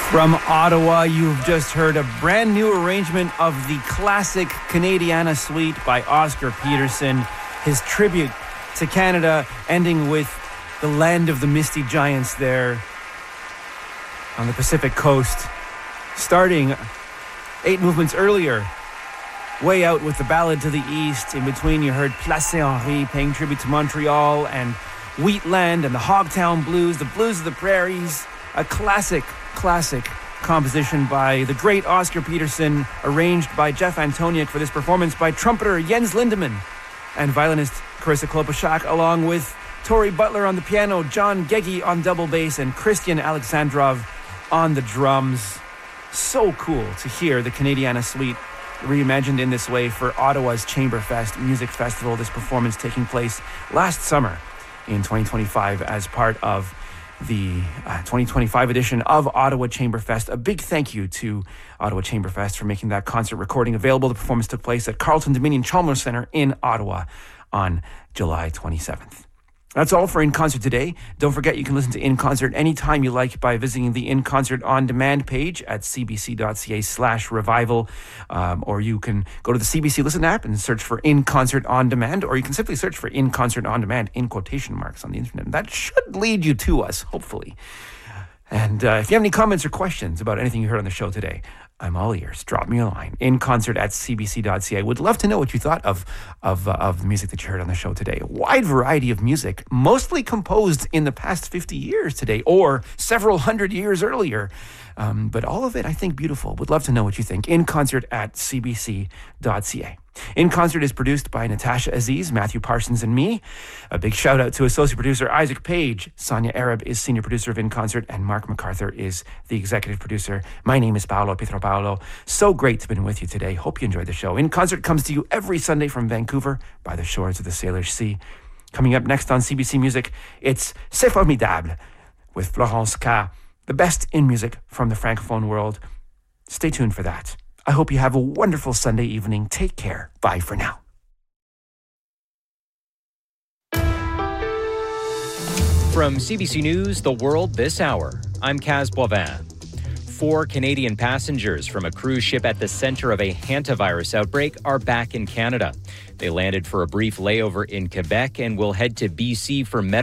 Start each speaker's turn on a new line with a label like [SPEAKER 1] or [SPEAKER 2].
[SPEAKER 1] From Ottawa, you've just heard a brand new arrangement of the classic Canadiana Suite by Oscar Peterson, his tribute to Canada, ending with the land of the misty giants there on the Pacific coast. Starting 8 movements earlier, way out with the Ballad to the East. In between, you heard Place Henri paying tribute to Montreal, and Wheatland and the Hogtown Blues, the Blues of the Prairies, a classic composition by the great Oscar Peterson, arranged by Jeff Antoniuk for this performance by trumpeter Jens Lindemann and violinist Carissa Klobuchak, along with Tori Butler on the piano, John Geggy on double bass, and Christian Alexandrov on the drums. So cool to hear the Canadiana Suite reimagined in this way for Ottawa's Chamberfest Music Festival. This performance taking place last summer in 2025 as part of the 2025 edition of Ottawa Chamberfest. A big thank you to Ottawa Chamberfest for making that concert recording available. The performance took place at Carleton Dominion Chalmers Centre in Ottawa on July 27th. That's all for In Concert today. Don't forget you can listen to In Concert anytime you like by visiting the In Concert On Demand page at cbc.ca/revival. Or you can go to the CBC Listen app and search for In Concert On Demand, or you can simply search for In Concert On Demand in quotation marks on the internet. And that should lead you to us, hopefully. And if you have any comments or questions about anything you heard on the show today, I'm all ears. Drop me a line. inconcert@cbc.ca. Would love to know what you thought of the music that you heard on the show today. A wide variety of music, mostly composed in the past 50 years today, or several hundred years earlier. But all of it, I think, beautiful. Would love to know what you think. inconcert@cbc.ca. In Concert is produced by Natasha Aziz, Matthew Parsons, and me. A big shout out to associate producer Isaac Page. Sonia Arab is senior producer of In Concert, and Mark MacArthur is the executive producer. My name is Paolo Pietropaolo. So great to have been with you today. Hope you enjoyed the show. In Concert comes to you every Sunday from Vancouver by the shores of the Salish Sea. Coming up next on CBC Music, it's C'est Formidable with Florence K. The best in music from the Francophone world. Stay tuned for that. I hope you have a wonderful Sunday evening. Take care. Bye for now.
[SPEAKER 2] From CBC News, The World This Hour, I'm Kaz Boivin. 4 Canadian passengers from a cruise ship at the center of a hantavirus outbreak are back in Canada. They landed for a brief layover in Quebec and will head to BC for medical